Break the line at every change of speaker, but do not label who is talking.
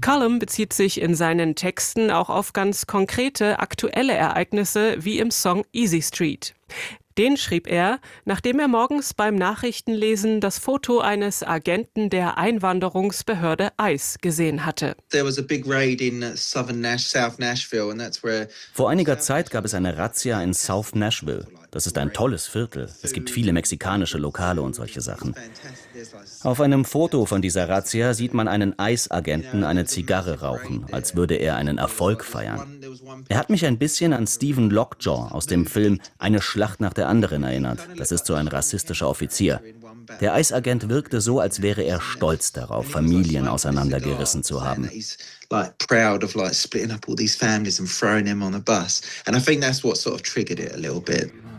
McCallum bezieht sich in seinen Texten auch auf ganz konkrete, aktuelle Ereignisse wie im Song Easy Street. Den schrieb er, nachdem er morgens beim Nachrichtenlesen das Foto eines Agenten der Einwanderungsbehörde ICE gesehen hatte.
Vor einiger Zeit gab es eine Razzia in South Nashville. Das ist ein tolles Viertel. Es gibt viele mexikanische Lokale und solche Sachen. Auf einem Foto von dieser Razzia sieht man einen ICE-Agenten eine Zigarre rauchen, als würde er einen Erfolg feiern. Er hat mich ein bisschen an Stephen Lockjaw aus dem Film Eine Schlacht nach der anderen erinnert. Das ist so ein rassistischer Offizier. Der ICE-Agent wirkte so, als wäre er stolz darauf, Familien auseinandergerissen zu haben.
Proud of splitting up all these families and throwing them on a bus. And I think that's what sort of triggered it a little bit.